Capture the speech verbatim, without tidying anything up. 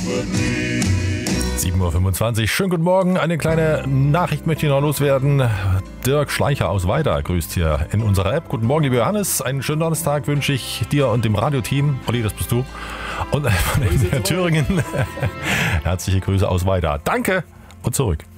sieben Uhr fünfundzwanzig. Schönen guten Morgen. Eine kleine Nachricht möchte ich noch loswerden. Dirk Schleicher aus Weida grüßt hier in unserer App. Guten Morgen, lieber Johannes. Einen schönen Donnerstag wünsche ich dir und dem Radioteam. Olli, das bist du. Und von den Thüringen herzliche Grüße aus Weida. Danke und zurück.